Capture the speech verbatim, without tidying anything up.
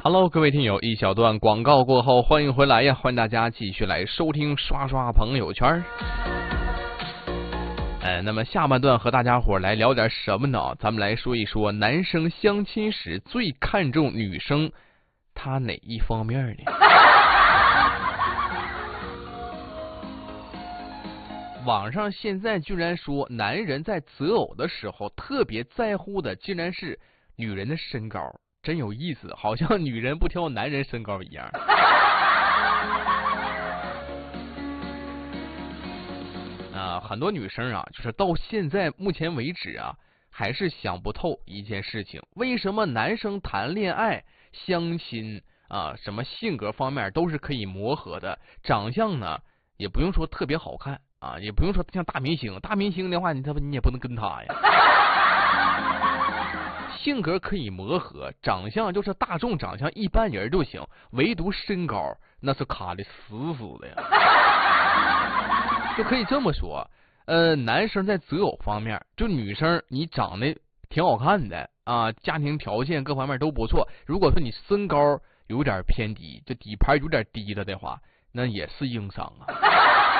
Hello， 各位听友，一小段广告过后，欢迎回来呀！欢迎大家继续来收听刷刷朋友圈。哎，那么下半段和大家伙来聊点什么呢？咱们来说一说男生相亲时最看重女生她哪一方面呢？网上现在居然说，男人在择偶的时候特别在乎的竟然是女人的身高。真有意思，好像女人不挑男人身高一样。啊，很多女生啊，就是到现在目前为止啊，还是想不透一件事情：为什么男生谈恋爱、相亲啊，什么性格方面都是可以磨合的，长相呢也不用说特别好看啊，也不用说像大明星，大明星的话，你他你也不能跟他呀。性格可以磨合，长相就是大众长相一般人就行，唯独身高那是卡的死死的呀。就可以这么说，呃，男生在择偶方面，就女生你长得挺好看的啊，家庭条件各方面都不错，如果说你身高有点偏低，就底盘有点低了的话，那也是硬伤啊。